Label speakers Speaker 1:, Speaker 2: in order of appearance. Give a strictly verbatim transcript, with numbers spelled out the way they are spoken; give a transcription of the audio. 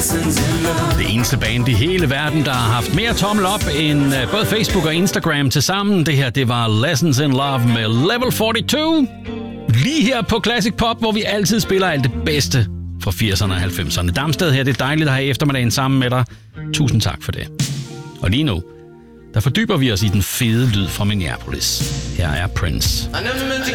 Speaker 1: Det eneste band i hele verden, der har haft mere tommel op end både Facebook og Instagram til sammen. Det her, det var Lessons in Love med Level fireogfyrre. Lige her på Classic Pop, hvor vi altid spiller alt det bedste fra firserne og halvfemserne. Damsted her, det er dejligt at have eftermiddagen sammen med dig. Tusind tak for det. Og lige nu, der fordyber vi os i den fede lyd fra Minneapolis. Her er Prince.